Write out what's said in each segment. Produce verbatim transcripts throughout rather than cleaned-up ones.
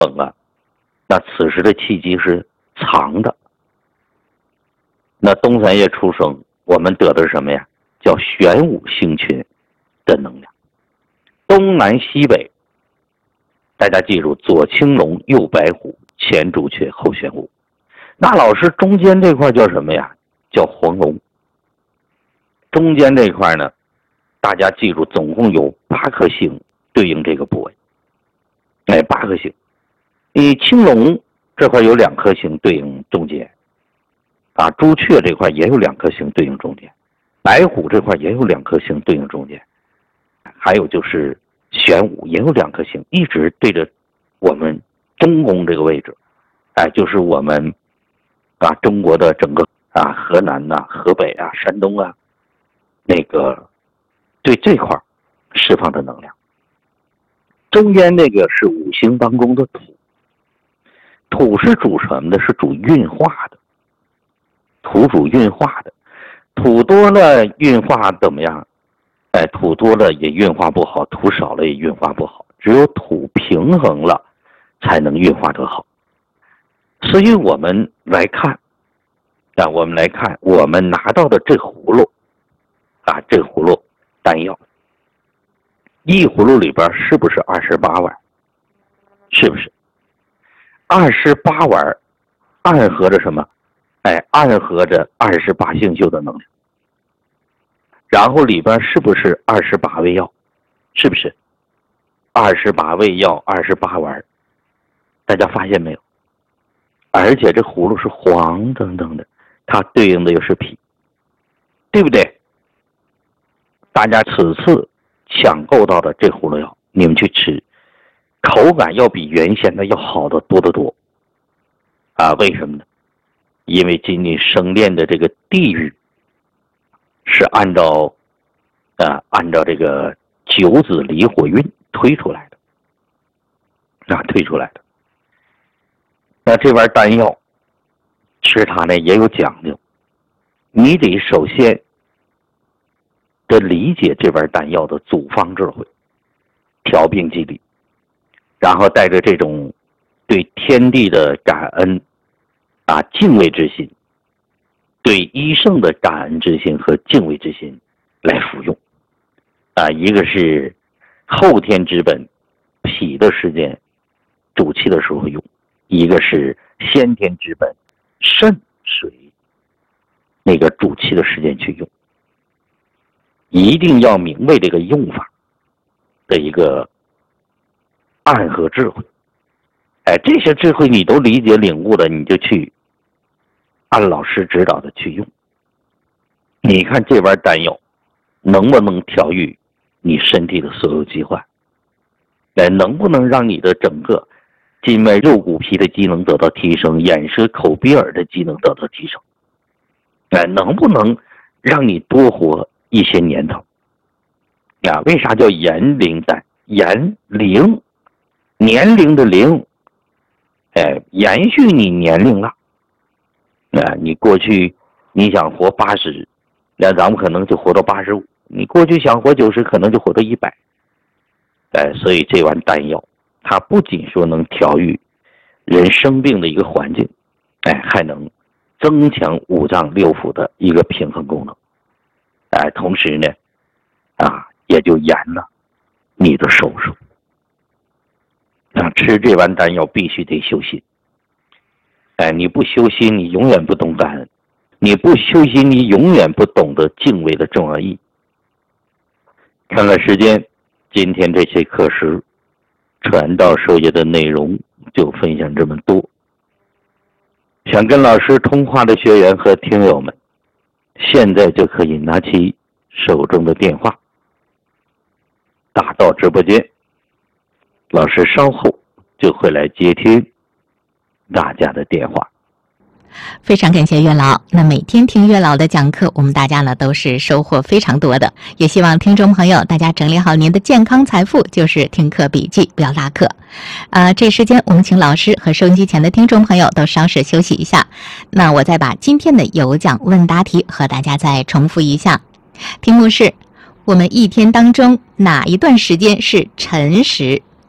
冷啊，那此时的气机是藏的。那东三叶出生，我们得的是什么呀？叫玄武星群的能量。东南西北，大家记住，左青龙，右白虎，前朱雀，后玄武。那老师中间这块叫什么呀？叫黄龙。中间这块呢，大家记住，总共有八颗星对应这个部位。哎，八颗星。你青龙这块有两颗星对应中间，啊，朱雀这块也有两颗星对应中间，白虎这块也有两颗星对应中间，还有就是玄武也有两颗星，一直对着我们中宫这个位置，哎，就是我们啊中国的整个啊河南呐、啊、河北啊、山东啊，那个对这块释放的能量。中间那个是五行当中的土，土是主什么的？是主运化的。土主运化的，土多了运化怎么样？哎，土多了也运化不好，土少了也运化不好，只有土平衡了才能运化得好。所以我们来看啊，我们来看我们拿到的这葫芦啊，这葫芦丹药，一葫芦里边是不是二十八碗？是不是？二十八碗暗合着什么？哎，暗合着二十八星宿的能量。然后里边是不是二十八味药？是不是？二十八味药，二十八丸，大家发现没有？而且这葫芦是黄澄澄的，它对应的又是脾，对不对？大家此次抢购到的这葫芦药，你们去吃，口感要比原先的要好得多得多。啊，为什么呢？因为今年生炼的这个地域是按照啊按照这个九子离火运推出来的，啊推出来的。那这玩意丹药吃它呢也有讲究，你得首先得理解这玩丹药的组方智慧，调病机理，然后带着这种对天地的感恩啊，敬畏之心，对医圣的感恩之心和敬畏之心来服用啊。一个是后天之本脾的时间主气的时候用，一个是先天之本肾水那个主气的时间去用。一定要明白这个用法的一个暗合智慧。哎，这些智慧你都理解领悟了，你就去按老师指导的去用。你看这玩丹药能不能调愈你身体的所有疾患？哎，能不能让你的整个筋脉肉骨皮的机能得到提升，眼舌口鼻耳的机能得到提升？哎，能不能让你多活一些年头？啊，为啥叫延龄丹？延龄，年龄的龄。哎，延续你年龄了，啊，你过去你想活八十，那咱们可能就活到八十五；你过去想活九十，可能就活到一百。哎，所以这碗丹药，它不仅说能调愈人生病的一个环境，哎，还能增强五脏六腑的一个平衡功能。哎，同时呢，啊，也就延了你的寿数。啊，吃这碗丹药必须得修心。哎，你不修心，你永远不懂感恩；你不修心，你永远不懂得敬畏的重要意义。看看时间，今天这些课时传道授业的内容就分享这么多。想跟老师通话的学员和听友们，现在就可以拿起手中的电话，打到直播间。老师稍后就会来接听大家的电话。 非常感谢月老。那每天听月老的讲课，我们大家呢都是收获非常多的。也希望听众朋友大家整理好您的健康财富，就是听课笔记，不要落课。呃，这时间我们请老师和收音机前的听众朋友都稍事休息一下。那我再把今天的有奖问答题和大家再重复一下。题目是：我们一天当中哪一段时间是辰时？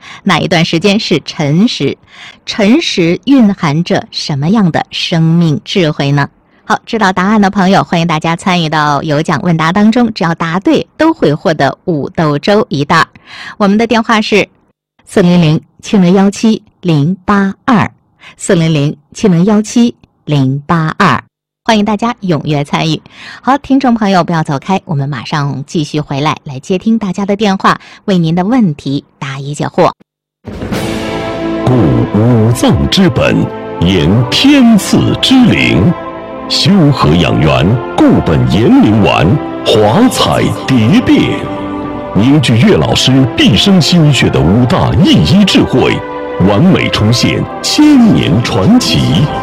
哪一段时间是辰时？辰时蕴含着什么样的生命智慧呢？好，知道答案的朋友，欢迎大家参与到有奖问答当中，只要答对都会获得五豆粥一袋。我们的电话是四零零七零幺七零八二，四零零七零幺七零八二，欢迎大家踊跃参与。好，听众朋友不要走开，我们马上继续回来来接听大家的电话，为您的问题答疑解惑。 故五脏之本，言天赐之灵。修和养元，固本延灵丸，华彩蝶变，凝聚岳老师毕生心血的五大易医智慧，完美重现千年传奇。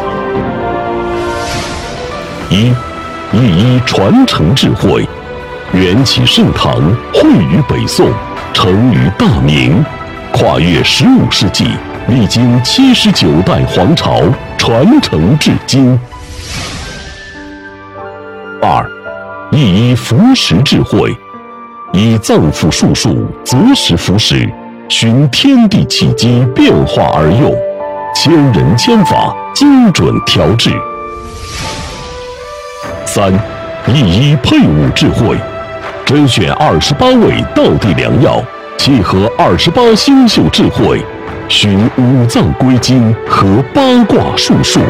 一、易医传承智慧，缘起盛唐，汇于北宋，成于大明，跨越十五世纪，历经七十九代皇朝，传承至今。二、易医服食智慧，以脏腑术数择时服食，循天地气机变化而用，千人千法，精准调制。三、易医配伍智慧，甄选二十八味道地良药，契合二十八星宿智慧，循五脏归经和八卦术数。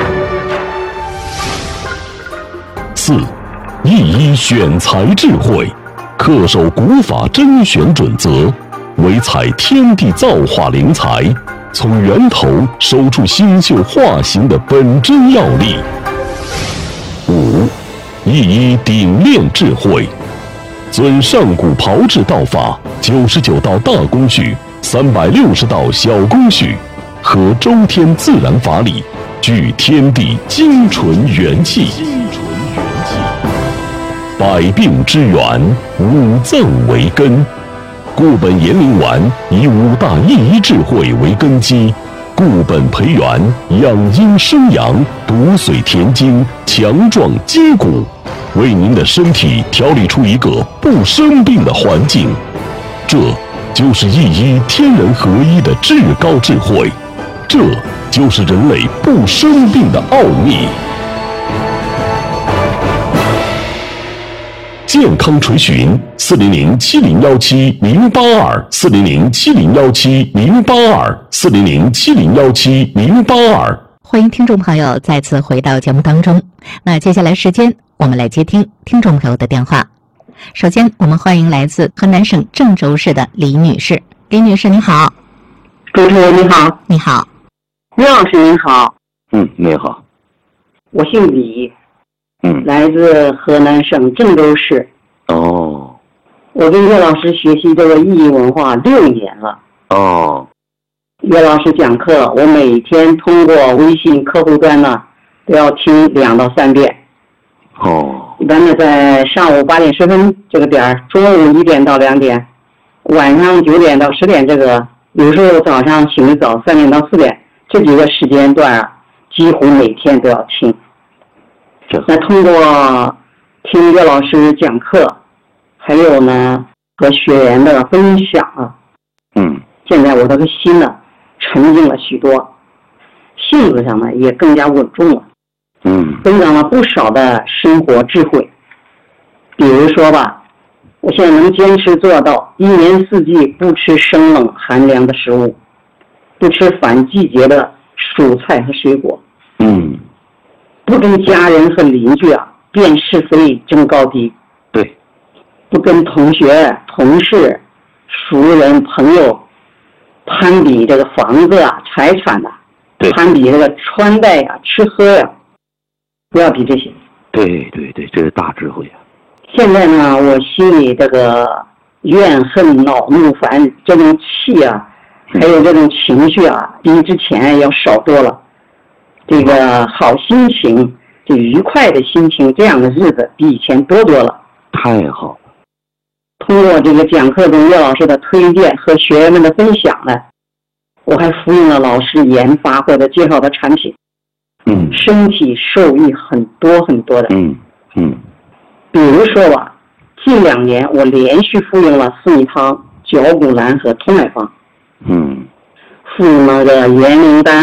四、易医选材智慧，恪守古法甄选准则，唯采天地造化灵材，从源头收出星宿化形的本真要力。五、易医顶炼智慧，遵上古炮制道法，九十九道大工序，三百六十道小工序，合周天自然法理，聚天地精纯元气。百病之源，五脏为根。固本延灵丸以五大易医智慧为根基，固本培元，养阴生阳，补髓填精，强壮筋骨，为您的身体调理出一个不生病的环境。这就是易医天人合一的至高智慧，这就是人类不生病的奥秘。健康垂询四零零七零幺七零八二，四零零七零幺七零八二，四零零七零幺七零八二。 欢迎听众朋友再次回到节目当中。那接下来时间，我们来接听听众朋友的电话。首先，我们欢迎来自河南省郑州市的李女士。李女士，你好。 主持人你好。 你好。 岳老师您好。 嗯，你好。 我姓李。 嗯， 来自河南省郑州市。 哦。 我跟岳老师学习这个易医文化六年了。 哦。 岳老师讲课，我每天通过微信客户端呢，都要听两到三遍。 哦。 一般的在上午八点十分这个点儿，中午一点到两点，晚上九点到十点这个，有时候早上醒得早，三点到四点，这几个时间段啊，几乎每天都要听。那通过听岳老师讲课，还有呢和学员的分享啊， 嗯， 现在我这个心呢沉静了许多，性子上呢也更加稳重了， 嗯， 增长了不少的生活智慧。比如说吧，我现在能坚持做到一年四季不吃生冷寒凉的食物，不吃反季节的蔬菜和水果， 嗯， 不跟家人和邻居啊辩是非争高低， 对， 不跟同学同事熟人朋友攀比这个房子啊财产呐、啊， 对， 攀比这个穿戴呀、啊、吃喝呀、啊，不要比这些。 对对对，这是大智慧啊。 现在呢，我心里这个怨恨恼怒烦这种气啊，还有这种情绪啊，比之前要少多了。这个好心情，这愉快的心情，这样的日子比以前多多了。 太好了！ 通过这个讲课中岳老师的推荐和学员们的分享呢，我还复印了老师研发或者介绍的产品， 嗯， 身体受益很多很多的。 嗯嗯， 比如说吧，近两年我连续复印了四逆汤、绞股蓝和通脉方， 嗯， 父母的年龄单